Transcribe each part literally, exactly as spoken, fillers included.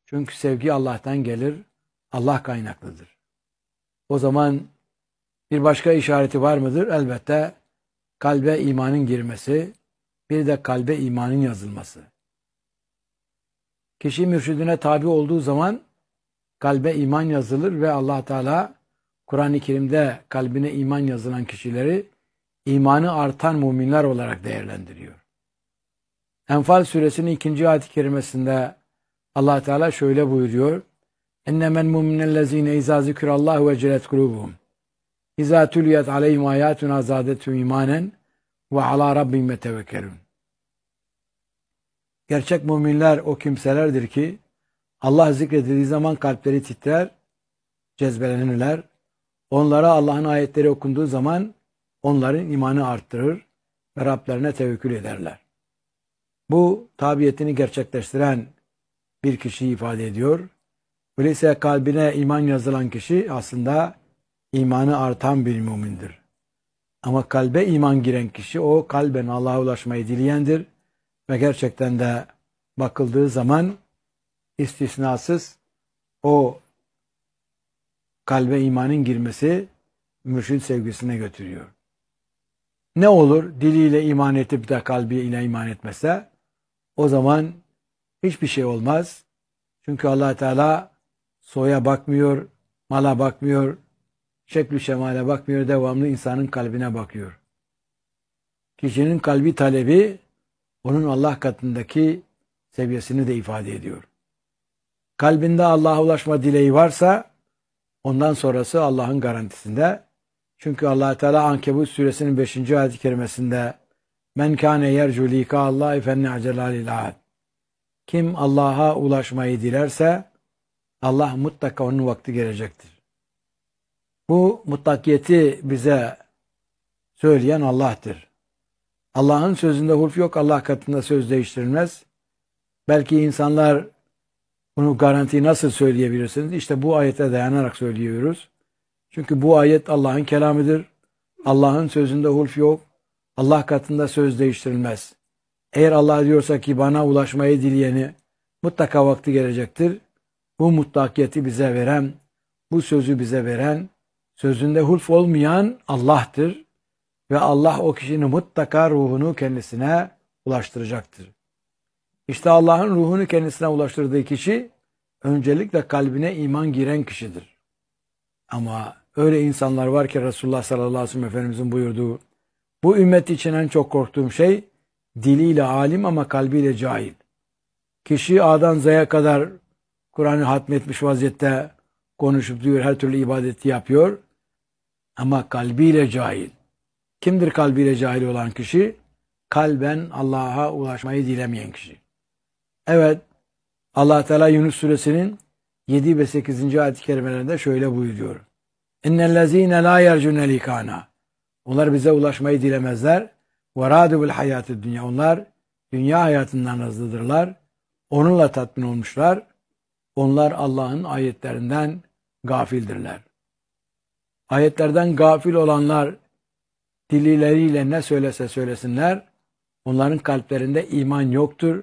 Çünkü sevgi Allah'tan gelir, Allah kaynaklıdır. O zaman bir başka işareti var mıdır? Elbette kalbe imanın girmesi, bir de kalbe imanın yazılması. Kişi mürşidine tabi olduğu zaman kalbe iman yazılır ve Allah Teala Kur'an-ı Kerim'de kalbine iman yazılan kişileri imanı artan müminler olarak değerlendiriyor. Enfal suresinin ikinci ayet-i kerimesinde Allah Teala şöyle buyuruyor: "Ennemel mu'minellezine izâ zikrallahu vecelet kulûbuhum izâ tuliyet aleyhim âyâtuna zâdethum imanen ve alâ rabbihim yetevekkelûn." Gerçek müminler o kimselerdir ki Allah zikredildiği zaman kalpleri titrer, cezbelenirler. Onlara Allah'ın ayetleri okunduğu zaman onların imanı arttırır ve Rablerine tevekkül ederler. Bu tabiyetini gerçekleştiren bir kişiyi ifade ediyor. Öyleyse kalbine iman yazılan kişi aslında imanı artan bir mümindir. Ama kalbe iman giren kişi o kalben Allah'a ulaşmayı dileyendir ve gerçekten de bakıldığı zaman istisnasız o kalbe imanın girmesi mürşid sevgisine götürüyor. Ne olur diliyle iman etip de kalbiyle iman etmese? O zaman hiçbir şey olmaz. Çünkü Allah Teala soya bakmıyor, mala bakmıyor, şekl-i şemale bakmıyor, devamlı insanın kalbine bakıyor. Kişinin kalbi talebi onun Allah katındaki seviyesini de ifade ediyor. Kalbinde Allah'a ulaşma dileği varsa ondan sonrası Allah'ın garantisinde. Çünkü Allah Teala Ankebut suresinin beşinci ayet-i kerimesinde "Men kâne yercu lîkâ Allâhi fenne'acelâ ahd." Kim Allah'a ulaşmayı dilerse Allah mutlaka onun vakti gelecektir. Bu mutlakiyeti bize söyleyen Allah'tır. Allah'ın sözünde hulf yok, Allah katında söz değiştirilmez. Belki insanlar bunu garanti nasıl söyleyebilirsiniz? İşte bu ayete dayanarak söylüyoruz. Çünkü bu ayet Allah'ın kelamıdır. Allah'ın sözünde hulf yok. Allah katında söz değiştirilmez. Eğer Allah diyorsa ki bana ulaşmayı dileyeni mutlaka vakti gelecektir. Bu mutlakiyeti bize veren, bu sözü bize veren, sözünde hulf olmayan Allah'tır. Ve Allah o kişinin mutlaka ruhunu kendisine ulaştıracaktır. İşte Allah'ın ruhunu kendisine ulaştırdığı kişi öncelikle kalbine iman giren kişidir. Ama öyle insanlar var ki Resulullah sallallahu aleyhi ve sellem Efendimizin buyurduğu, bu ümmet için en çok korktuğum şey diliyle alim ama kalbiyle cahil. Kişi A'dan Z'ye kadar Kur'an'ı hatmetmiş vaziyette konuşup diyor, her türlü ibadeti yapıyor ama kalbiyle cahil. Kimdir kalbiyle cahil olan kişi? Kalben Allah'a ulaşmayı dilemeyen kişi. Evet, Allah Teala Yunus suresinin yedi ve sekizinci ayet-i kerimelerinde şöyle buyuruyor: "İnnellezîne lâ yercûne likâna." Onlar bize ulaşmayı dilemezler. وَرَادُ بِالْحَيَاتِ dünya. Onlar dünya hayatından razıdırlar. Onunla tatmin olmuşlar. Onlar Allah'ın ayetlerinden gafildirler. Ayetlerden gafil olanlar dilleriyle ne söylese söylesinler, onların kalplerinde iman yoktur.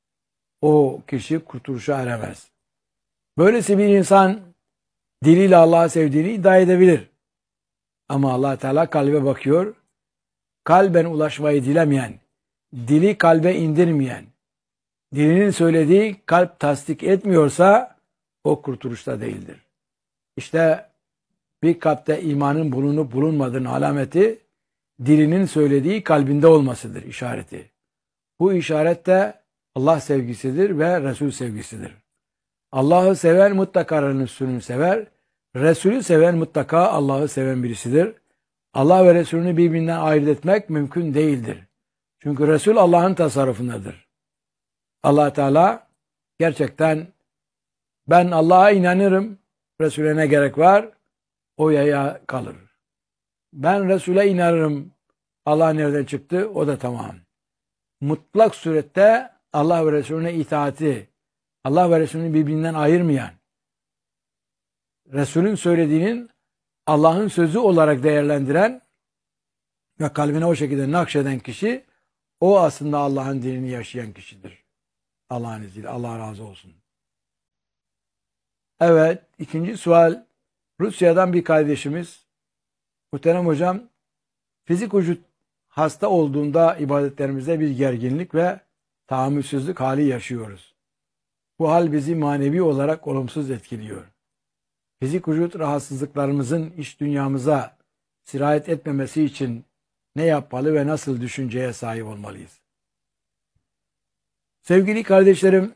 O kişi kurtuluşa eremez. Böylesi bir insan diliyle Allah'ı sevdiğini iddia edebilir. Ama Allah Teala kalbe bakıyor. Kalben ulaşmayı dilemeyen, dili kalbe indirmeyen, dilinin söylediği kalp tasdik etmiyorsa o kurtuluşta değildir. İşte bir kalpte imanın bulunup bulunmadığının alameti dilinin söylediği kalbinde olmasıdır, işareti. Bu işaret de Allah sevgisidir ve Resul sevgisidir. Allah'ı seven mutlaka Resulünü sever. Resulü seven mutlaka Allah'ı seven birisidir. Allah ve Resulünü birbirinden ayırt etmek mümkün değildir. Çünkü Resul Allah'ın tasarrufundadır. Allah Teala gerçekten ben Allah'a inanırım, Resul'e ne gerek var? O yaya kalır. Ben Resul'e inanırım, Allah nereden çıktı? O da tamam. Mutlak surette Allah ve Resulüne itaati, Allah ve Resulünü birbirinden ayırmayan, Resulün söylediğinin Allah'ın sözü olarak değerlendiren ve kalbine o şekilde nakşeden kişi, o aslında Allah'ın dinini yaşayan kişidir. Allah'ın izniyle. Allah razı olsun. Evet, ikinci sual. Rusya'dan bir kardeşimiz. Muhterem hocam, fizik vücut hasta olduğunda ibadetlerimizde bir gerginlik ve tahammülsüzlük hali yaşıyoruz. Bu hal bizi manevi olarak olumsuz etkiliyor. Fizik vücut rahatsızlıklarımızın iç dünyamıza sirayet etmemesi için ne yapmalı ve nasıl düşünceye sahip olmalıyız? Sevgili kardeşlerim,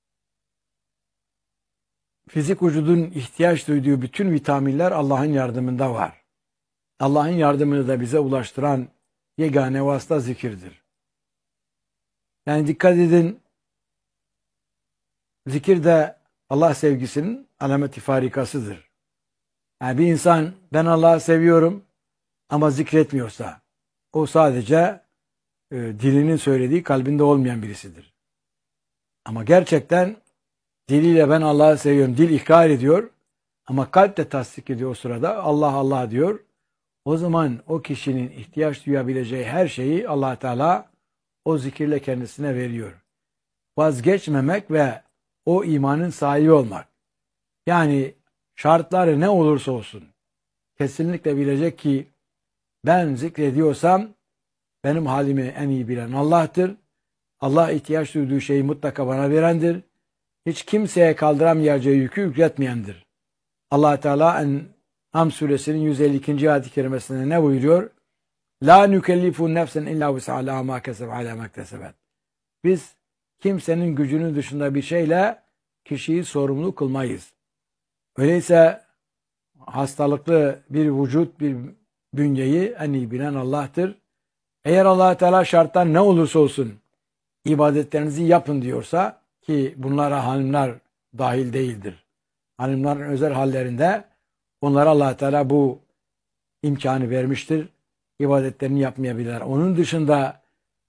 fizik vücudun ihtiyaç duyduğu bütün vitaminler Allah'ın yardımında var. Allah'ın yardımını da bize ulaştıran yegane vasıta zikirdir. Yani dikkat edin, zikir de Allah sevgisinin alameti farikasıdır. Yani bir insan ben Allah'ı seviyorum ama zikretmiyorsa o sadece e, dilinin söylediği kalbinde olmayan birisidir. Ama gerçekten diliyle ben Allah'ı seviyorum, dil ikrar ediyor ama kalp de tasdik ediyor o sırada Allah Allah diyor. O zaman o kişinin ihtiyaç duyabileceği her şeyi Allah Teala o zikirle kendisine veriyor. Vazgeçmemek ve o imanın sahibi olmak. Yani şartları ne olursa olsun kesinlikle bilecek ki ben zikrediyorsam benim halimi en iyi bilen Allah'tır. Allah ihtiyaç duyduğu şeyi mutlaka bana verendir. Hiç kimseye kaldıramayacağı yükü yükletmeyendir. Allah Teala En'am suresinin yüz elli ikinci ayet-i kerimesinde ne buyuruyor? La nükellifu nefsen illa vus'alaha ma keseb ala mektesebet. Biz kimsenin gücünün dışında bir şeyle kişiyi sorumlu kılmayız. Öyleyse hastalıklı bir vücut, bir bünyeyi en iyi bilen Allah'tır. Eğer Allah Teala şartlar ne olursa olsun ibadetlerinizi yapın diyorsa, ki bunlara hanımlar dahil değildir. Hanımların özel hallerinde onlara Allah Teala bu imkanı vermiştir. İbadetlerini yapmayabilirler. Onun dışında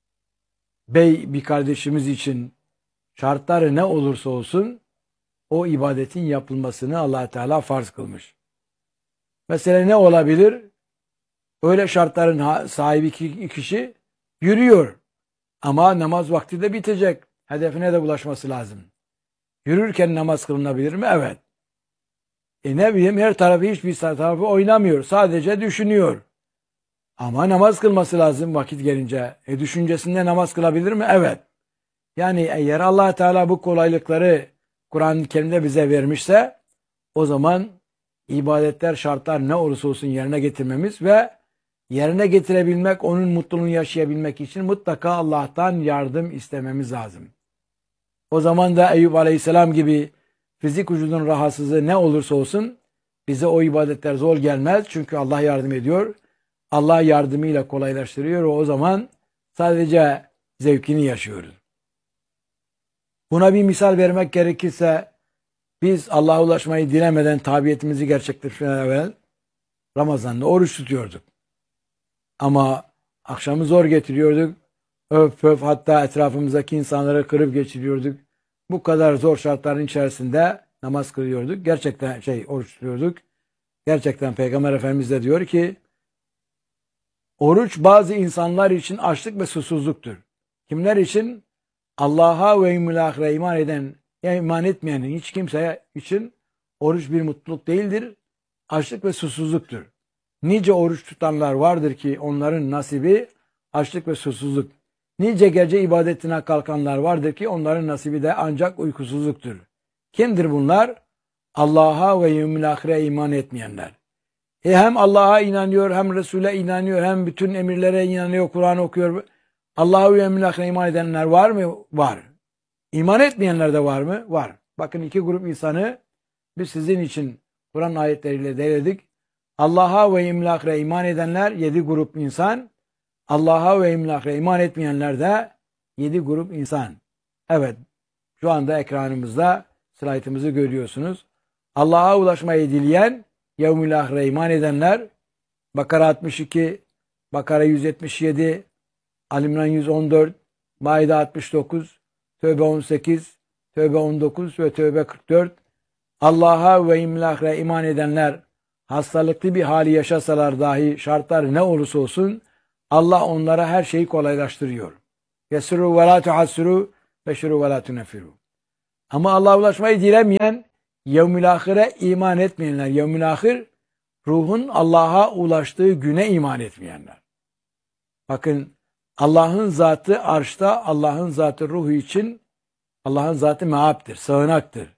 bey bir kardeşimiz için şartları ne olursa olsun o ibadetin yapılmasını Allah Teala farz kılmış. Mesela ne olabilir? Öyle şartların sahibi kişi yürüyor. Ama namaz vakti de bitecek. Hedefine de ulaşması lazım. Yürürken namaz kılınabilir mi? Evet. E ne bileyim, her tarafı hiçbir tarafı oynamıyor. Sadece düşünüyor. Ama namaz kılması lazım vakit gelince. E düşüncesinde namaz kılabilir mi? Evet. Yani eğer Allah Teala bu kolaylıkları Kur'an-ı Kerim'de bize vermişse o zaman ibadetler, şartlar ne olursa olsun yerine getirmemiz ve yerine getirebilmek, onun mutluluğunu yaşayabilmek için mutlaka Allah'tan yardım istememiz lazım. O zaman da Eyüp Aleyhisselam gibi fizik vücudun rahatsızlığı ne olursa olsun bize o ibadetler zor gelmez. Çünkü Allah yardım ediyor. Allah yardımıyla kolaylaştırıyor. O zaman sadece zevkini yaşıyoruz. Buna bir misal vermek gerekirse biz Allah'a ulaşmayı dilemeden tabiyetimizi gerçekleştirmeden evvel Ramazan'da oruç tutuyorduk. Ama akşamı zor getiriyorduk. Öf öf, hatta etrafımızdaki insanları kırıp geçiriyorduk. Bu kadar zor şartların içerisinde namaz kılıyorduk. Gerçekten şey oruç tutuyorduk. Gerçekten Peygamber Efendimiz de diyor ki oruç bazı insanlar için açlık ve susuzluktur. Kimler için? Allah'a ve yevmil ahire iman eden, iman etmeyenin hiç kimseye için oruç bir mutluluk değildir. Açlık ve susuzluktur. Nice oruç tutanlar vardır ki onların nasibi açlık ve susuzluk. Nice gece ibadetine kalkanlar vardır ki onların nasibi de ancak uykusuzluktur. Kimdir bunlar? Allah'a ve yevmil ahire iman etmeyenler. E hem Allah'a inanıyor, hem Resul'e inanıyor, hem bütün emirlere inanıyor, Kur'an okuyor. Allah'a ve yevmil ahire iman edenler var mı? Var. İman etmeyenler de var mı? Var. Bakın iki grup insanı biz sizin için Kur'an ayetleriyle değerledik. Allah'a ve yevmil ahire iman edenler yedi grup insan. Allah'a ve yevmil ahire iman etmeyenler de yedi grup insan. Evet, şu anda ekranımızda slaytımızı görüyorsunuz. Allah'a ulaşmayı dileyen, yevmil ahire iman edenler, Bakara altmış iki, Bakara yüz yetmiş yedi, Ali İmran yüz on dört, Maide altmış dokuz, Tövbe on sekiz, Tövbe on dokuz ve Tövbe kırk dört. Allah'a ve yevmil ahire iman edenler hastalıklı bir hali yaşasalar dahi şartlar ne olursa olsun Allah onlara her şeyi kolaylaştırıyor. Yesiru ve la tuhassiru, beşiru ve la tunefiru. Ama Allah'a ulaşmayı dilemeyen Yevmül ahire iman etmeyenler. Yevmül ahir ruhun Allah'a ulaştığı güne iman etmeyenler. Bakın Allah'ın zatı arşta, Allah'ın zatı ruhu için Allah'ın zatı meaptir, sığınaktır.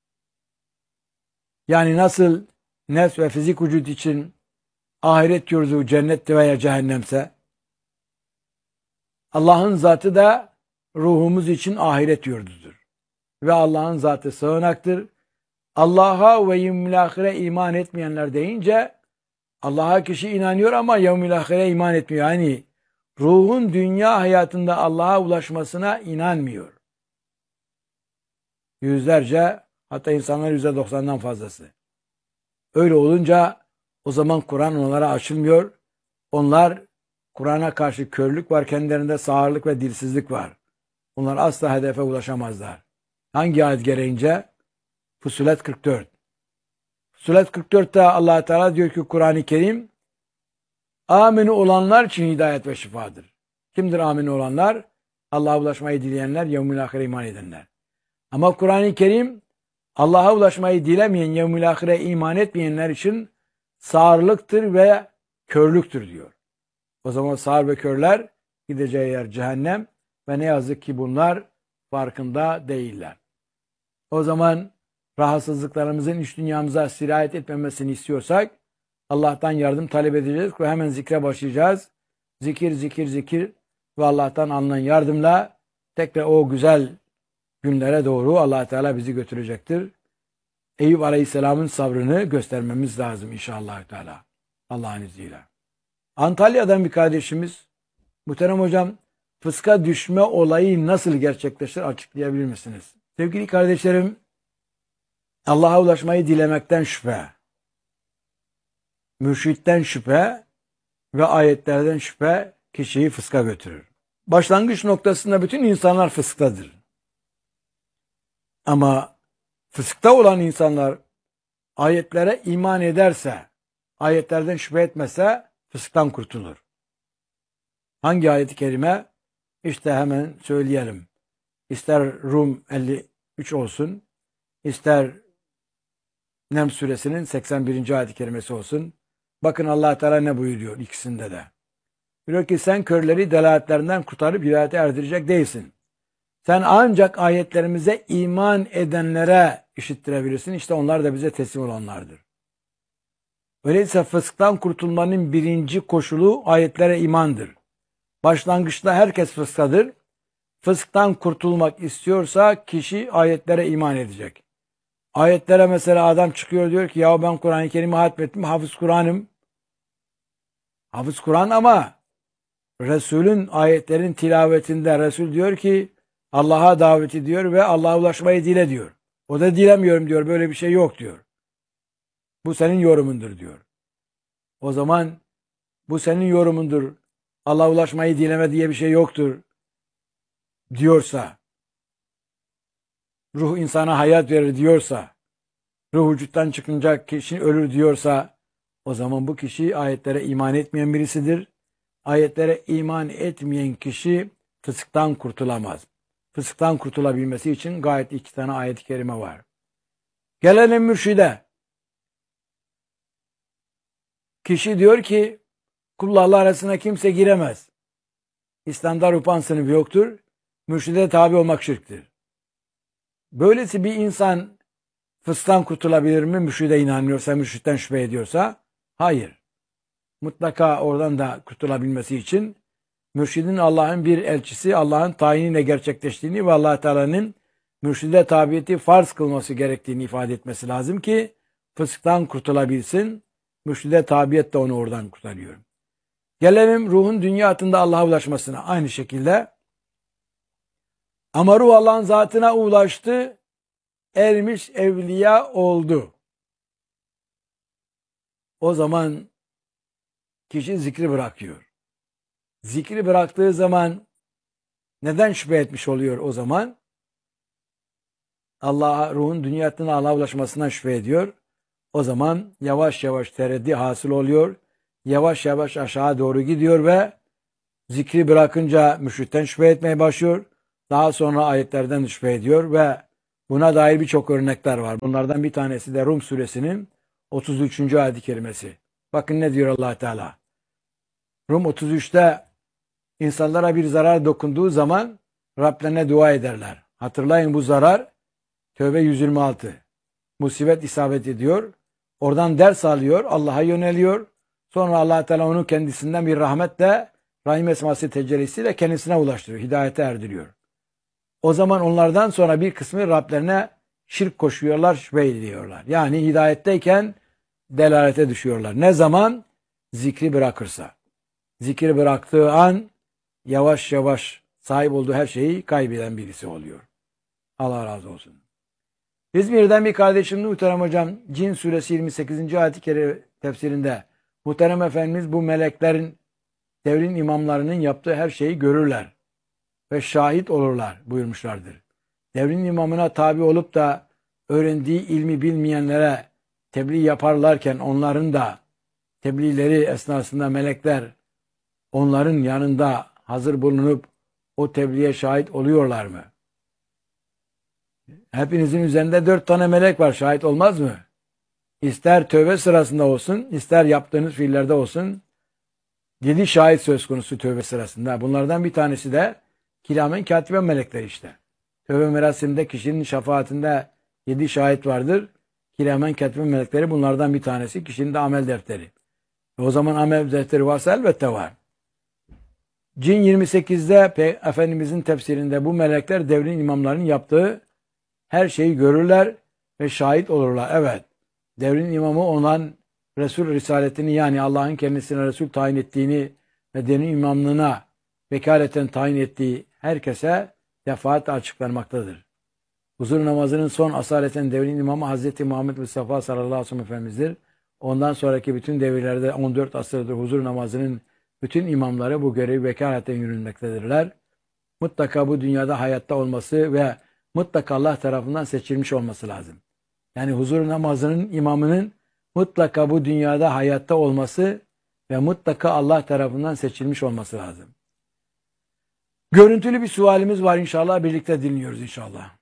Yani nasıl nefs ve fizik vücut için ahiret yurdu cennet veya cehennemse, Allah'ın zatı da ruhumuz için ahiret yurdudur. Ve Allah'ın zatı sığınaktır. Allah'a ve yevmil ahire iman etmeyenler deyince, Allah'a kişi inanıyor ama yevmil ahire iman etmiyor. Yani ruhun dünya hayatında Allah'a ulaşmasına inanmıyor. Yüzlerce, hatta insanlar yüzde doksandan fazlası. Öyle olunca o zaman Kur'an onlara açılmıyor. Onlar Kur'an'a karşı körlük var, kendilerinde sağırlık ve dilsizlik var. Onlar asla hedefe ulaşamazlar. Hangi ayet gereğince? Fussilet kırk dört. Fussilet kırk dörtte Allah Teala diyor ki Kur'an-ı Kerim amini olanlar için hidayet ve şifadır. Kimdir amini olanlar? Allah'a ulaşmayı dileyenler, yevmül ahire iman edenler. Ama Kur'an-ı Kerim Allah'a ulaşmayı dilemeyen, yevmül ahire iman etmeyenler için sağırlıktır ve körlüktür diyor. O zaman sağır ve körler gideceği yer cehennem ve ne yazık ki bunlar farkında değiller. O zaman rahatsızlıklarımızın iç dünyamıza sirayet etmemesini istiyorsak Allah'tan yardım talep edeceğiz ve hemen zikre başlayacağız. Zikir, zikir, zikir ve Allah'tan alınan yardımla tekrar o güzel günlere doğru Allah Teala bizi götürecektir. Eyüp Aleyhisselam'ın sabrını göstermemiz lazım inşallah Teala. Allah'ın izniyle. Antalya'dan bir kardeşimiz, muhterem hocam, fıska düşme olayı nasıl gerçekleşir açıklayabilir misiniz? Sevgili kardeşlerim, Allah'a ulaşmayı dilemekten şüphe, mürşitten şüphe ve ayetlerden şüphe kişiyi fıska götürür. Başlangıç noktasında bütün insanlar fısktadır. Ama fıskta olan insanlar ayetlere iman ederse, ayetlerden şüphe etmese fısktan kurtulur. Hangi ayet-i kerime? İşte hemen söyleyelim. İster Rum elli üç olsun, ister Nem suresinin seksen birinci ayet-i kerimesi olsun. Bakın Allah Teala ne buyuruyor ikisinde de. Diyor ki sen körleri delaletlerinden kurtarıp hidayete erdirecek değilsin. Sen ancak ayetlerimize iman edenlere işittirebilirsin. İşte onlar da bize teslim olanlardır. Öyleyse fısktan kurtulmanın birinci koşulu ayetlere imandır. Başlangıçta herkes fıskadır. Fısktan kurtulmak istiyorsa kişi ayetlere iman edecek. Ayetlere mesela adam çıkıyor diyor ki ya ben Kur'an-ı Kerim'i hatmettim, hafız Kur'an'ım. Hafız Kur'an ama Resul'ün ayetlerin tilavetinde Resul diyor ki Allah'a davet ediyor ve Allah'a ulaşmayı dile diyor. O da dilemiyorum diyor, böyle bir şey yok diyor. Bu senin yorumundur diyor. O zaman bu senin yorumundur, Allah'a ulaşmayı dileme diye bir şey yoktur diyorsa, ruh insana hayat verir diyorsa, ruh vücuttan çıkınca kişi ölür diyorsa, o zaman bu kişi ayetlere iman etmeyen birisidir. Ayetlere iman etmeyen kişi fısktan kurtulamaz. Fısktan kurtulabilmesi için gayet iki tane ayet-i kerime var. Gelelim mürşide. Kişi diyor ki kullarla arasına kimse giremez. İslam'da ruhban sınıfı yoktur. Mürşide tabi olmak şirktir. Böylesi bir insan fısktan kurtulabilir mi? Mürşide inanmıyorsa, mürşitten şüphe ediyorsa hayır. Mutlaka oradan da kurtulabilmesi için mürşidin Allah'ın bir elçisi, Allah'ın tayiniyle gerçekleştiğini ve Allah Teala'nın mürşide tabiyeti farz kılması gerektiğini ifade etmesi lazım ki fısktan kurtulabilsin. Mürşide tabiyet de onu oradan kurtarıyor. Gelelim ruhun dünya hayatında Allah'a ulaşmasına. Aynı şekilde ama ruh Allah'ın zatına ulaştı, ermiş evliya oldu. O zaman kişi zikri bırakıyor. Zikri bıraktığı zaman neden şüphe etmiş oluyor o zaman? Allah'a, ruhun dünya hayatına Allah'a ulaşmasından şüphe ediyor. O zaman yavaş yavaş tereddüt hasıl oluyor. Yavaş yavaş aşağı doğru gidiyor ve zikri bırakınca mürşitten şüphe etmeye başlıyor. Daha sonra ayetlerden şüphe ediyor ve Buna dair birçok örnekler var. Bunlardan bir tanesi de Rum suresinin otuz üçüncü ayet-i kerimesi. Bakın ne diyor Allah Teala. Rum otuz üçte insanlara bir zarar dokunduğu zaman Rablerine dua ederler. Hatırlayın bu zarar Tevbe yüz yirmi altı. Musibet isabet ediyor. Oradan ders alıyor. Allah'a yöneliyor. Sonra Allah Teala onu kendisinden bir rahmetle Rahim esması tecellisiyle kendisine ulaştırıyor. Hidayete erdiriyor. O zaman onlardan sonra bir kısmı Rablerine şirk koşuyorlar, şüphe ediyorlar. Yani hidayetteyken delalete düşüyorlar. Ne zaman? Zikri bırakırsa. Zikri bıraktığı an yavaş yavaş sahip olduğu her şeyi kaybeden birisi oluyor. Allah razı olsun. İzmir'den bir kardeşim Muhterem Hocam Cin suresi yirmi sekizinci ayet-i kerime tefsirinde Muhterem Efendimiz bu meleklerin devrin imamlarının yaptığı her şeyi görürler ve şahit olurlar buyurmuşlardır. Devrin imamına tabi olup da öğrendiği ilmi bilmeyenlere tebliğ yaparlarken onların da tebliğleri esnasında melekler onların yanında hazır bulunup o tebliğe şahit oluyorlar mı? Hepinizin üzerinde dört tane melek var. Şahit olmaz mı? İster tövbe sırasında olsun, ister yaptığınız fiillerde olsun. Yedi şahit söz konusu tövbe sırasında. Bunlardan bir tanesi de kiramen katiben melekler işte. Tövbe merasiminde kişinin şefaatinde yedi şahit vardır. Kiramen katiben melekleri bunlardan bir tanesi. Kişinin de amel defteri. E o zaman amel defteri varsa elbette var. Cin yirmi sekizde Efendimizin tefsirinde bu melekler devrin imamlarının yaptığı her şeyi görürler ve şahit olurlar. Evet, devrin imamı olan Resul risaletini yani Allah'ın kendisine Resul tayin ettiğini ve devrin imamlığına vekaleten tayin ettiği herkese defaatle açıklanmaktadır. Huzur namazının son asaleten devrin imamı Hazreti Muhammed Mustafa sallallahu aleyhi ve sellem Efendimiz'dir. Ondan sonraki bütün devirlerde on dört asırdır huzur namazının bütün imamları bu görevi vekaleten yürünmektedirler. Mutlaka bu dünyada hayatta olması ve mutlaka Allah tarafından seçilmiş olması lazım. Yani huzur namazının imamının mutlaka bu dünyada hayatta olması ve mutlaka Allah tarafından seçilmiş olması lazım. Görüntülü bir sualimiz var inşallah. Birlikte dinliyoruz inşallah.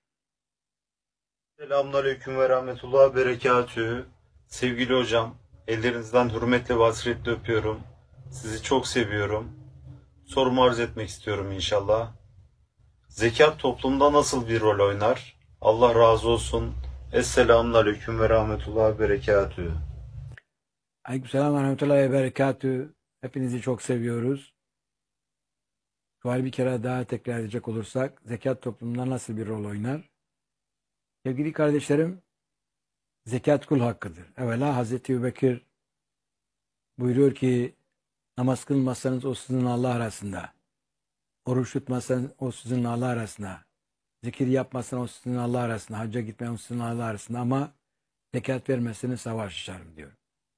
Selamünaleyküm ve rahmetullah berekatühü. Sevgili hocam, ellerinizden hürmetle ve hasretle öpüyorum. Sizi çok seviyorum. Sorumu arz etmek istiyorum inşallah. Zekat toplumda nasıl bir rol oynar? Allah razı olsun. Esselamunaleyküm ve rahmetullah ve berekatühü. Aleykümselam ve rahmetullahi ve berekatühü. Hepinizi çok seviyoruz. Sual bir kere daha tekrar edecek olursak, zekat toplumunda nasıl bir rol oynar? Sevgili kardeşlerim, zekat kul hakkıdır. Evvela Hazreti Ebubekir buyuruyor ki, namaz kılmazsanız o sizinle Allah arasında, oruç tutmazsanız o sizinle Allah arasında, zikir yapmazsanız o sizinle Allah arasında, hacca gitmeyen o sizinle Allah arasında ama zekat vermezseniz savaş açarım diyor.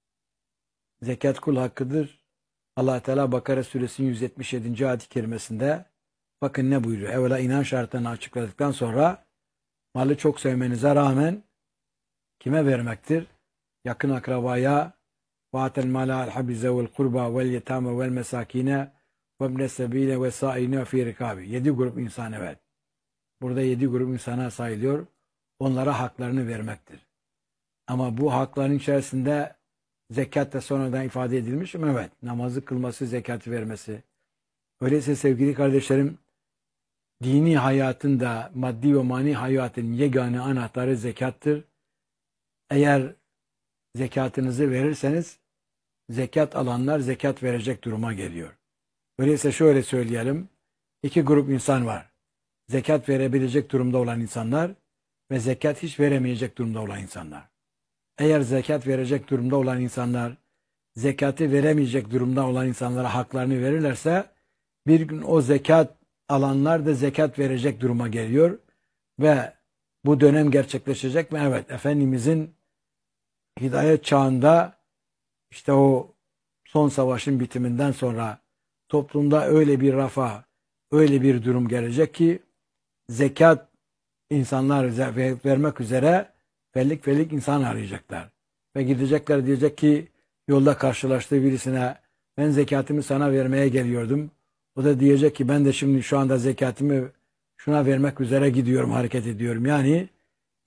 Zekat kul hakkıdır. Allah Teala Bakara suresinin yüz yetmiş yedinci ayet-i kerimesinde bakın ne buyuruyor. Evvela inan şartlarını açıkladıktan sonra malı çok sevmenize rağmen kime vermektir? Yakın akrabaya vaatel mala al habize vel kurba vel yetame vel mesakine ve ibne sebile ve saine fi rikabi. Yedi grup insan evet. Burada yedi grup insana sayılıyor. Onlara haklarını vermektir. Ama bu hakların içerisinde zekat da sonradan ifade edilmiş mi? Evet. Namazı kılması, zekatı vermesi. Öyleyse sevgili kardeşlerim, dini hayatın da maddi ve mani hayatın yegane anahtarı zekattır. Eğer zekatınızı verirseniz zekat alanlar zekat verecek duruma geliyor. Öyleyse şöyle söyleyelim. İki grup insan var. Zekat verebilecek durumda olan insanlar ve zekat hiç veremeyecek durumda olan insanlar. Eğer zekat verecek durumda olan insanlar zekatı veremeyecek durumda olan insanlara haklarını verirlerse bir gün o zekat alanlar da zekat verecek duruma geliyor ve bu dönem gerçekleşecek mi? Evet, Efendimizin hidayet çağında işte o son savaşın bitiminden sonra toplumda öyle bir rafa, öyle bir durum gelecek ki zekat insanlar vermek üzere fellik fellik insan arayacaklar. Ve gidecekler diyecek ki yolda karşılaştığı birisine ben zekatımı sana vermeye geliyordum. O da diyecek ki ben de şimdi şu anda zekatımı şuna vermek üzere gidiyorum, hareket ediyorum. Yani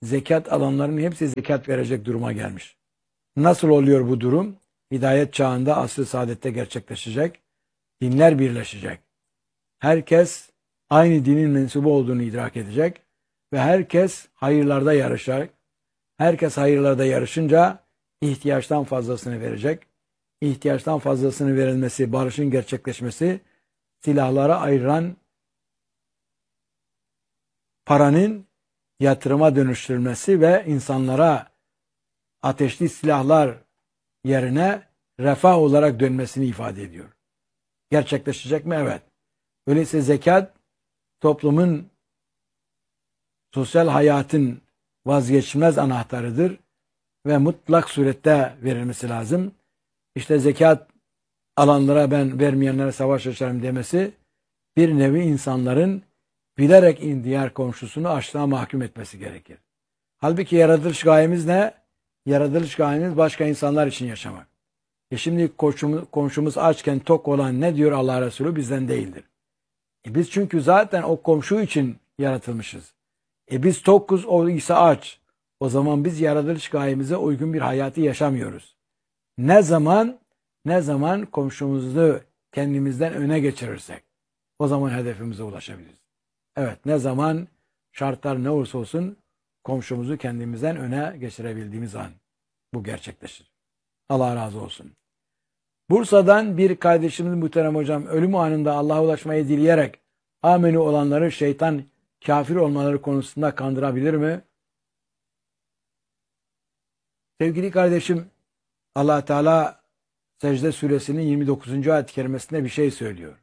zekat alanların hepsi zekat verecek duruma gelmiş. Nasıl oluyor bu durum? Hidayet çağında asr-ı saadette gerçekleşecek. Dinler birleşecek. Herkes aynı dinin mensubu olduğunu idrak edecek ve herkes hayırlarda yarışacak. Herkes hayırlarda yarışınca ihtiyaçtan fazlasını verecek. İhtiyaçtan fazlasını verilmesi, barışın gerçekleşmesi, silahlara ayıran paranın yatırıma dönüştürülmesi ve insanlara ateşli silahlar yerine refah olarak dönmesini ifade ediyor. Gerçekleşecek mi? Evet. Öyleyse zekat toplumun sosyal hayatın vazgeçilmez anahtarıdır ve mutlak surette verilmesi lazım. İşte zekat alanlara ben vermeyenlere savaş açarım demesi bir nevi insanların bilerek diğer komşusunu açlığa mahkum etmesi gerekir. Halbuki yaratılış gayemiz ne? Yaratılış gayemiz başka insanlar için yaşamak. E şimdi komşumuz, komşumuz açken tok olan ne diyor Allah Resulü? Bizden değildir. E biz çünkü zaten o komşu için yaratılmışız. E biz tokuz, o ise aç. O zaman biz yaratılış gayemize uygun bir hayatı yaşamıyoruz. Ne zaman ne zaman komşumuzu kendimizden öne geçirirsek o zaman hedefimize ulaşabiliriz. Evet, ne zaman şartlar ne olursa olsun komşumuzu kendimizden öne geçirebildiğimiz an bu gerçekleşir. Allah razı olsun. Bursa'dan bir kardeşimiz muhterem hocam ölüm anında Allah'a ulaşmayı dileyerek ameni olanları şeytan kafir olmaları konusunda kandırabilir mi? Sevgili kardeşim, Allah Teala Secde suresinin yirmi dokuzuncu ayet-i kerimesinde bir şey söylüyor.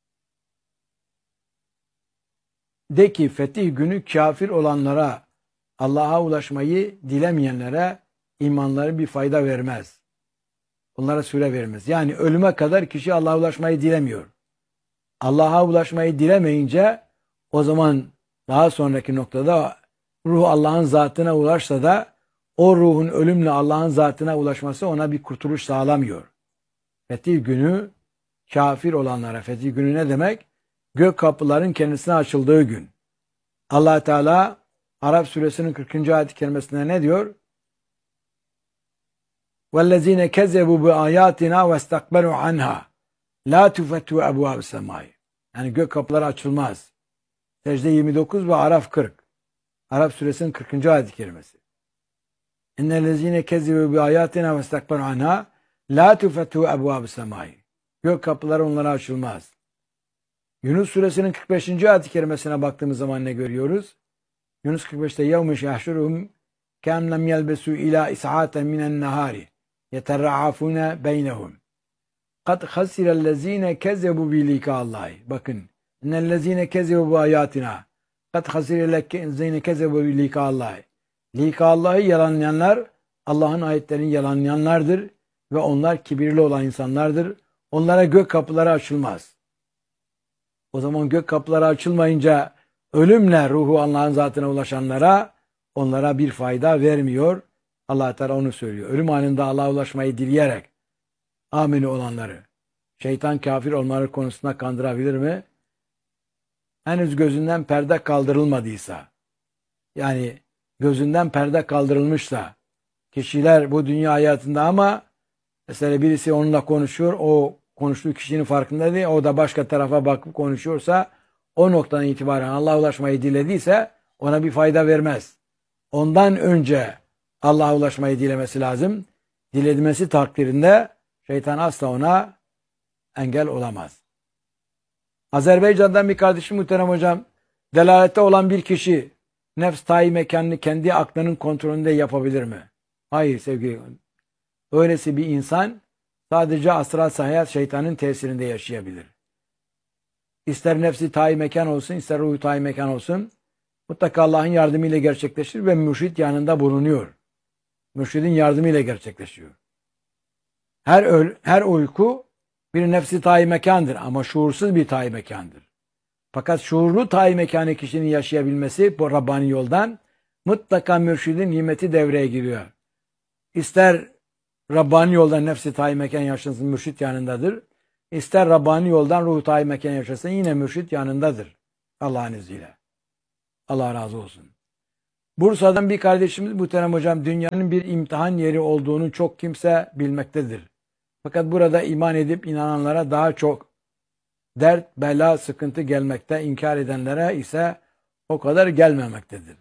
De ki fetih günü kafir olanlara, Allah'a ulaşmayı dilemeyenlere imanları bir fayda vermez. Onlara süre vermez. Yani ölüme kadar kişi Allah'a ulaşmayı dilemiyor. Allah'a ulaşmayı dilemeyince o zaman daha sonraki noktada ruh Allah'ın zatına ulaşsa da o ruhun ölümle Allah'ın zatına ulaşması ona bir kurtuluş sağlamıyor. Fetih günü kafir olanlara, fetih günü ne demek? Gök kapıların kendisine açıldığı gün. Allah Teala Arap suresinin kırkıncı ayet-i kerimesinde ne diyor? وَالَّذ۪ينَ كَذَّبُوا بِآيَاتِنَا وَاسْتَقْبَلُوا عَنْهَا لَا تُفَتُّوا أَبْوَابِ السَّمَاءِ. Yani gök kapıları açılmaz. Secde yirmi dokuz ve Araf kırk. Arap suresinin kırkıncı ayet-i kerimesi. اِنَّ الَّذ۪ينَ كَذَّبُوا بِآيَاتِنَا وَاسْتَقْبَلُوا عَنْهَا لَا تُفَتُّوا أَبْوَابِ السَّمَاءِ. Gök kapıları onlara açılmaz. Yunus suresinin kırk beşinci ayet-i kerimesine baktığımız zaman ne görüyoruz? Yunus kırk beşte يَوْمِ شَحْشُرُهُمْ كَمْ لَمْ يَلْبَسُوا إِلَى إِسْعَاتًا مِنَ النَّهَارِ يَتَرَّعَفُونَ بَيْنَهُمْ قَدْ خَسِرَ الَّذ۪ينَ كَذَّبُوا بِلِقَاءِ اللّٰهِ. Bakın. اِنَّ الَّذ۪ينَ كَذَّبُوا بِآيَاتِنَا قَدْ خَسِرَ الَّذ۪ينَ كَذَّبُوا بِلِقَاءِ اللّٰهِ. Likallah'ı yalanlayanlar Allah'ın ayetlerini yalanlayanlardır ve onlar kibirli olan insanlardır. Onlara gök kapıları açılmaz. O zaman gök kapıları açılmayınca ölümle ruhu Allah'ın zatına ulaşanlara onlara bir fayda vermiyor. Allah Teala onu söylüyor. Ölüm anında Allah'a ulaşmayı dileyerek amini olanları şeytan kafir olmaları konusunda kandırabilir mi? Henüz gözünden perde kaldırılmadıysa, yani gözünden perde kaldırılmışsa, kişiler bu dünya hayatında ama mesela birisi onunla konuşuyor, o konuştuğu kişinin farkında değil, o da başka tarafa bakıp konuşuyorsa, o noktadan itibaren Allah'a ulaşmayı dilediyse ona bir fayda vermez. Ondan önce Allah'a ulaşmayı dilemesi lazım. Dilemesi takdirinde şeytan asla ona engel olamaz. Azerbaycan'dan bir kardeşim muhterem hocam, delalette olan bir kişi nefs tayi mekanını kendi aklının kontrolünde yapabilir mi? Hayır sevgili. Öylesi bir insan sadece astral hayat şeytanın tesirinde yaşayabilir. İster nefsi tayi mekan olsun, ister ruhu tayi mekan olsun, mutlaka Allah'ın yardımıyla gerçekleşir ve mürşit yanında bulunuyor. Mürşidin yardımıyla gerçekleşiyor. Her öl, her uyku bir nefsi tayi mekandır ama şuursuz bir tayi mekandır. Fakat şuurlu tayi mekanı kişinin yaşayabilmesi bu Rabbani yoldan mutlaka mürşidin himeti devreye giriyor. İster Rabbani yoldan nefsi tayi mekan yaşasın, mürşit yanındadır. İster Rabbani yoldan ruh tayi mekan yaşasın, yine mürşit yanındadır. Allah'ın izniyle. Allah razı olsun. Bursa'dan bir kardeşimiz muhterem hocam, dünyanın bir imtihan yeri olduğunu çok kimse bilmektedir. Fakat burada iman edip inananlara daha çok dert, bela, sıkıntı gelmekte, inkar edenlere ise o kadar gelmemektedir.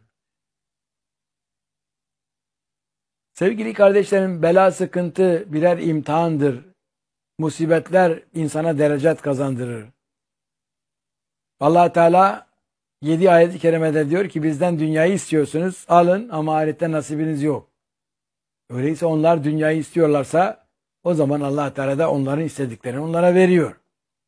Sevgili kardeşlerim, bela, sıkıntı birer imtihandır. Musibetler insana derecet kazandırır. Allah Teala yedi ayet-i kerimede diyor ki bizden dünyayı istiyorsunuz, alın ama ahirette nasibiniz yok. Öyleyse onlar dünyayı istiyorlarsa o zaman Allah Teala da onların istediklerini onlara veriyor.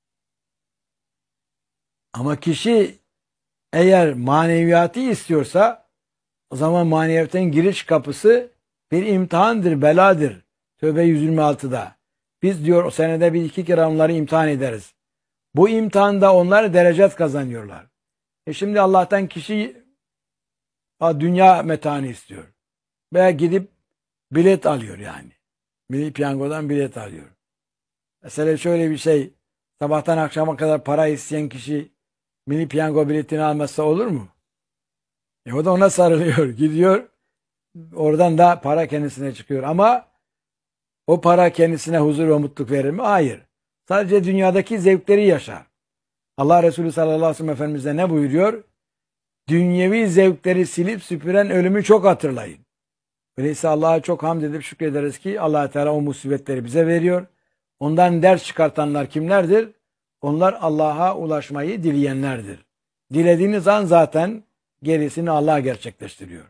Ama kişi eğer maneviyatı istiyorsa o zaman maneviyatın giriş kapısı bir imtihandır, beladır. Tövbe yüz yirmi altıda. Biz diyor o senede bir iki kere onları imtihan ederiz. Bu imtihanda onlar derecet kazanıyorlar. E şimdi Allah'tan kişi dünya metaını istiyor. Veya gidip bilet alıyor yani. Milli Piyango'dan bilet alıyor. Mesela şöyle bir şey, sabahtan akşama kadar para isteyen kişi Milli Piyango biletini almazsa olur mu? E o da ona sarılıyor, gidiyor. Oradan da para kendisine çıkıyor. Ama o para kendisine huzur ve mutluluk verir mi? Hayır. Sadece dünyadaki zevkleri yaşar. Allah Resulü sallallahu aleyhi ve sellem Efendimiz'e ne buyuruyor? Dünyevi zevkleri silip süpüren ölümü çok hatırlayın. Öyleyse Allah'a çok hamd edip şükrederiz ki Allah Teala o musibetleri bize veriyor. Ondan ders çıkartanlar kimlerdir? Onlar Allah'a ulaşmayı dileyenlerdir. Dilediğiniz an zaten gerisini Allah gerçekleştiriyor.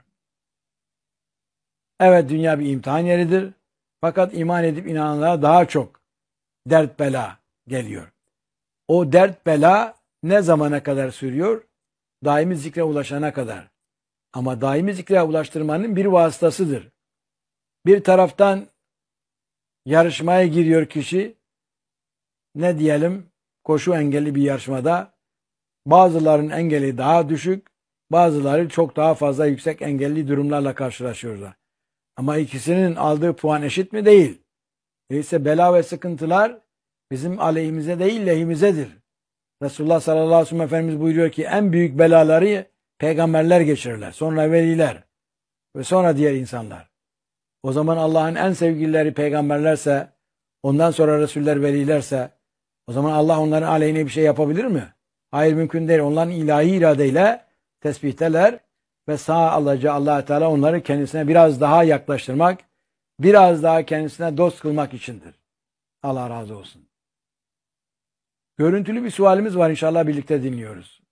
Evet, dünya bir imtihan yeridir. Fakat iman edip inananlara daha çok dert bela geliyor. O dert bela ne zamana kadar sürüyor? Daimi zikre ulaşana kadar. Ama daimi zikre ulaştırmanın bir vasıtasıdır. Bir taraftan yarışmaya giriyor kişi. Ne diyelim? Koşu engelli bir yarışmada. Bazılarının engeli daha düşük, bazıları çok daha fazla yüksek engelli durumlarla karşılaşıyorlar. Ama ikisinin aldığı puan eşit mi? Değil. Öyleyse bela ve sıkıntılar bizim aleyhimize değil lehimizedir. Resulullah sallallahu aleyhi ve sellem Efendimiz buyuruyor ki en büyük belaları peygamberler geçirirler. Sonra veliler ve sonra diğer insanlar. O zaman Allah'ın en sevgilileri peygamberlerse, ondan sonra Resuller, velilerse o zaman Allah onların aleyhine bir şey yapabilir mi? Hayır, mümkün değil. Onların ilahi iradeyle tespihteler ve sağ alacağı Allah Teala onları kendisine biraz daha yaklaştırmak, biraz daha kendisine dost kılmak içindir. Allah razı olsun. Görüntülü bir sualimiz var, inşallah birlikte dinliyoruz.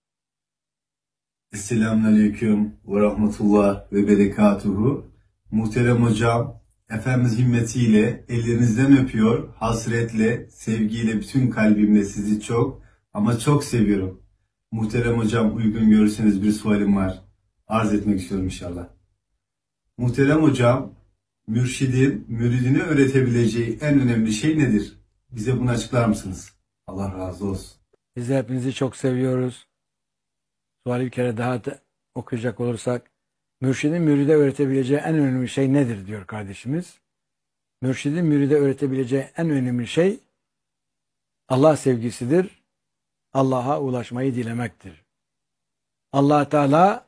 Selamünaleyküm ve rahmetullah ve berekatuhu. Muhterem hocam, Efendimiz himmetiyle ellerinizden öpüyor, hasretle, sevgiyle, bütün kalbimle sizi çok ama çok seviyorum. Muhterem hocam, uygun görürseniz bir sualim var. Arz etmek istiyorum inşallah. Muhterem hocam, mürşidin müridine öğretebileceği en önemli şey nedir? Bize bunu açıklar mısınız? Allah razı olsun. Biz de hepinizi çok seviyoruz. Suali bir kere daha da okuyacak olursak, mürşidin müride öğretebileceği en önemli şey nedir diyor kardeşimiz. Mürşidin müride öğretebileceği en önemli şey Allah sevgisidir. Allah'a ulaşmayı dilemektir. Allah Teala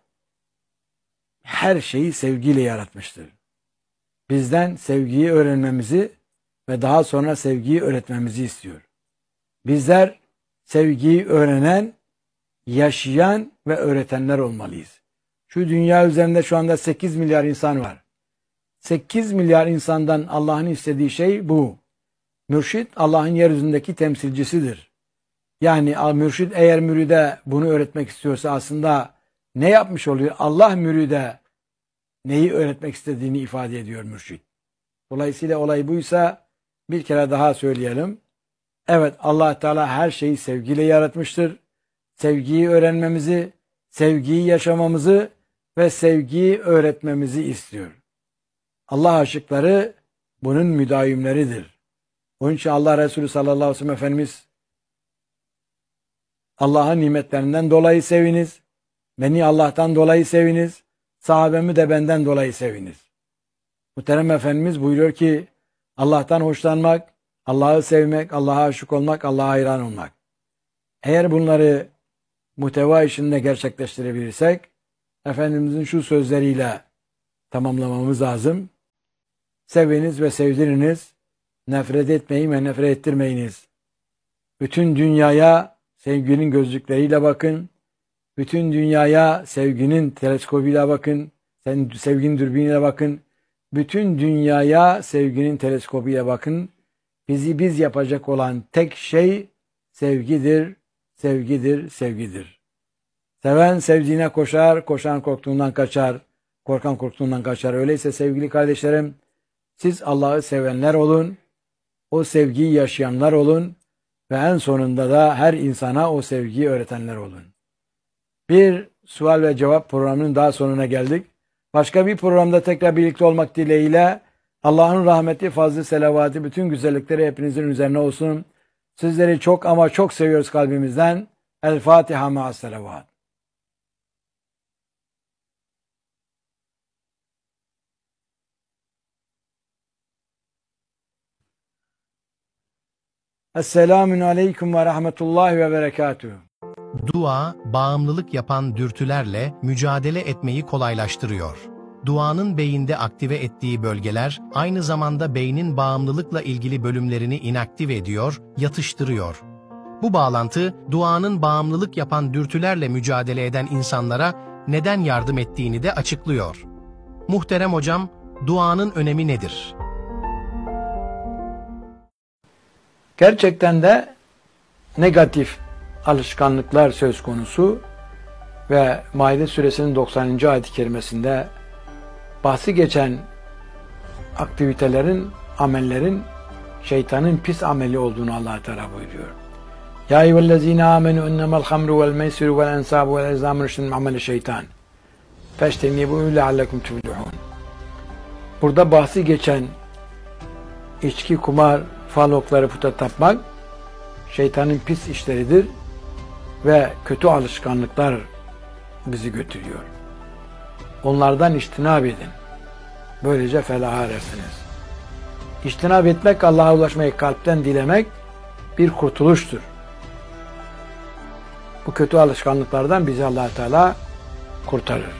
her şeyi sevgiyle yaratmıştır. Bizden sevgiyi öğrenmemizi ve daha sonra sevgiyi öğretmemizi istiyor. Bizler sevgiyi öğrenen, yaşayan ve öğretenler olmalıyız. Şu dünya üzerinde şu anda sekiz milyar insan var. sekiz milyar insandan Allah'ın istediği şey bu. Mürşid Allah'ın yeryüzündeki temsilcisidir. Yani mürşid eğer müride bunu öğretmek istiyorsa aslında ne yapmış oluyor? Allah müride neyi öğretmek istediğini ifade ediyor mürşid. Dolayısıyla olay buysa bir kere daha söyleyelim. Evet, Allah Teala her şeyi sevgiyle yaratmıştır. Sevgiyi öğrenmemizi, sevgiyi yaşamamızı ve sevgiyi öğretmemizi istiyor. Allah aşıkları bunun müdavimleridir. Onun için Allah Resulü sallallahu aleyhi ve sellem Efendimiz Allah'ın nimetlerinden dolayı seviniz, beni Allah'tan dolayı seviniz, sahabemi de benden dolayı seviniz. Muhterem Efendimiz buyuruyor ki Allah'tan hoşlanmak, Allah'ı sevmek, Allah'a aşık olmak, Allah'a hayran olmak. Eğer bunları muhteva içinde gerçekleştirebilirsek Efendimizin şu sözleriyle tamamlamamız lazım. Seviniz ve sevdiriniz, nefret etmeyin ve nefret ettirmeyiniz. Bütün dünyaya sevginin gözlükleriyle bakın. Bütün dünyaya sevginin teleskobuyla bakın. Sen sevginin dürbünüyle bakın. Bütün dünyaya sevginin teleskobuyla bakın. Bizi biz yapacak olan tek şey sevgidir, sevgidir, sevgidir. Seven sevdiğine koşar, koşan korktuğundan kaçar, korkan korktuğundan kaçar. Öyleyse sevgili kardeşlerim, siz Allah'ı sevenler olun, o sevgiyi yaşayanlar olun ve en sonunda da her insana o sevgiyi öğretenler olun. Bir sual ve cevap programının daha sonuna geldik. Başka bir programda tekrar birlikte olmak dileğiyle Allah'ın rahmeti, fazlı, selavatı, bütün güzellikleri hepinizin üzerine olsun. Sizleri çok ama çok seviyoruz kalbimizden. El Fatiha ma'as selavat. Esselamun aleyküm ve rahmetullahi ve berekatuhu. Dua, bağımlılık yapan dürtülerle mücadele etmeyi kolaylaştırıyor. Duanın beyinde aktive ettiği bölgeler, aynı zamanda beynin bağımlılıkla ilgili bölümlerini inaktive ediyor, yatıştırıyor. Bu bağlantı, duanın bağımlılık yapan dürtülerle mücadele eden insanlara neden yardım ettiğini de açıklıyor. Muhterem hocam, duanın önemi nedir? Gerçekten de negatif alışkanlıklar söz konusu ve Maide suresinin doksanıncı ayet-i kerimesinde bahsi geçen aktivitelerin, amellerin şeytanın pis ameli olduğunu Allah Teala buyuruyor. Ya eyyühellezine amenu innemel hamru vel meisiru vel ensabu vel ezlamu rüştün min ameli şeytan. Feştenibu leallekum tuflihun. Burada bahsi geçen içki, kumar, fal okları, puta tapmak şeytanın pis işleridir ve kötü alışkanlıklar bizi götürüyor. Onlardan içtinab edin. Böylece felaha erersiniz. İçtinab etmek, Allah'a ulaşmayı kalpten dilemek bir kurtuluştur. Bu kötü alışkanlıklardan bizi Allah Teala kurtarır.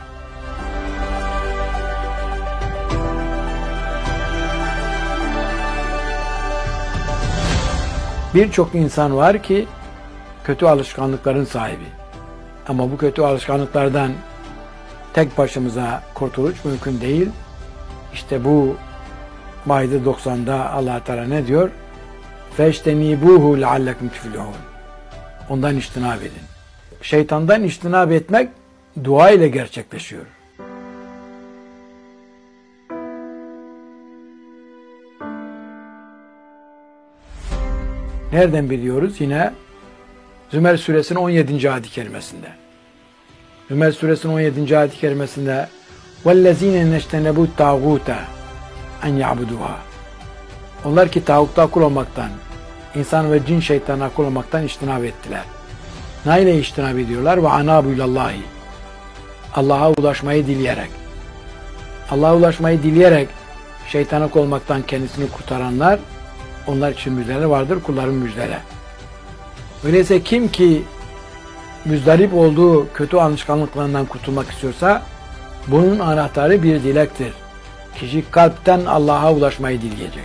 Birçok insan var ki kötü alışkanlıkların sahibi. Ama bu kötü alışkanlıklardan tek başımıza kurtuluş mümkün değil. İşte bu Maide doksan'da Allah Teala ne diyor? Feştenibuhu leallekum tuflihun. Ondan içtinab edin. Şeytandan içtinab etmek dua ile gerçekleşiyor. Nereden biliyoruz? Yine Zümer suresinin on yedinci ayet-i kerimesinde. Zümer suresinin on yedinci ayet-i kerimesinde وَالَّذ۪ينَ نَجْتَنَبُوا التَّاغُوتَ اَنْ يَعْبُدُوهَا. Onlar ki tağutta kul olmaktan, insan ve cin şeytanına kul olmaktan içtinab ettiler. Ne ile içtinab ediyorlar? وَعَنَابُ ilallahi. Allah'a ulaşmayı dileyerek. Allah'a ulaşmayı dileyerek şeytana kul olmaktan kendisini kurtaranlar, onlar için müjdeler vardır, kulların müjdeleri. Öyleyse kim ki müzdarip olduğu kötü alışkanlıklarından kurtulmak istiyorsa, bunun anahtarı bir dilektir. Kişi kalpten Allah'a ulaşmayı dileyecek.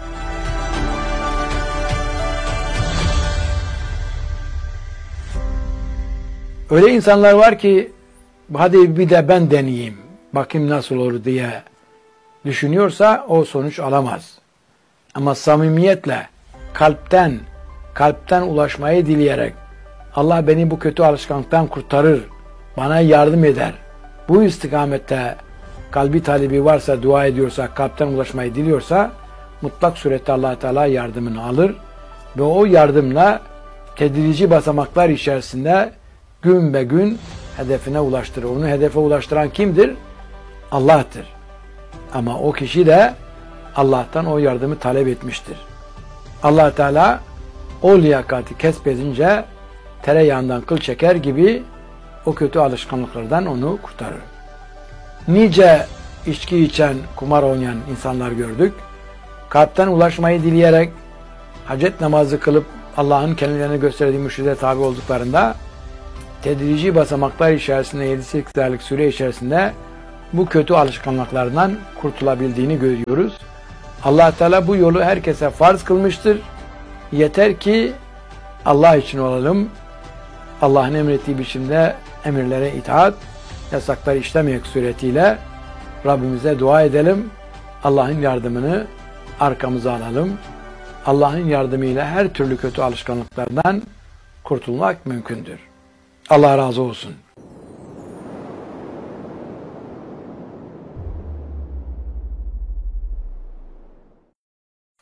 Öyle insanlar var ki, hadi bir de ben deneyeyim, bakayım nasıl olur diye düşünüyorsa o sonuç alamaz. Ama samimiyetle, kalpten, kalpten ulaşmayı dileyerek, Allah beni bu kötü alışkanlıktan kurtarır, bana yardım eder. Bu istikamette kalbi talebi varsa, dua ediyorsa, kalpten ulaşmayı diliyorsa, mutlak surette Allah Teala yardımını alır ve o yardımla tedrici basamaklar içerisinde gün be gün hedefine ulaştırır. Onu hedefe ulaştıran kimdir? Allah'tır. Ama o kişi de Allah'tan o yardımı talep etmiştir. Allah Teala o liyakati kesbedince tereyağından kıl çeker gibi o kötü alışkanlıklardan onu kurtarır. Nice içki içen, kumar oynayan insanlar gördük. Kalpten ulaşmayı dileyerek hacet namazı kılıp Allah'ın kendilerine gösterdiği mürşide tabi olduklarında tedrici basamaklar içerisinde yedi sekiz aylık süre içerisinde bu kötü alışkanlıklardan kurtulabildiğini görüyoruz. Allah Teala bu yolu herkese farz kılmıştır. Yeter ki Allah için olalım. Allah'ın emrettiği biçimde emirlere itaat, yasakları işlemek suretiyle Rabbimize dua edelim. Allah'ın yardımını arkamıza alalım. Allah'ın yardımıyla her türlü kötü alışkanlıklardan kurtulmak mümkündür. Allah razı olsun.